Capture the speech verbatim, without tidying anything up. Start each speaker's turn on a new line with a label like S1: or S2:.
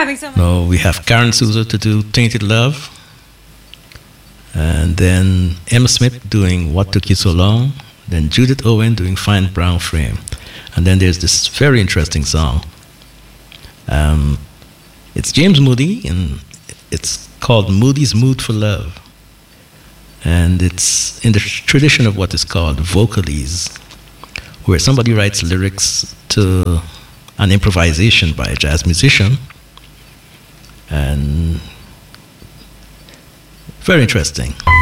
S1: having so much.
S2: No, we have Karen Souza to do Tainted Love. And then Emma Smith doing What Took You So Long. Then Judith Owen doing Fine Brown Frame. And then there's this very interesting song. Um, it's James Moody, and it's called Moody's Mood for Love. And it's in the tradition of what is called vocalese, where somebody writes lyrics to an improvisation by a jazz musician. And very interesting.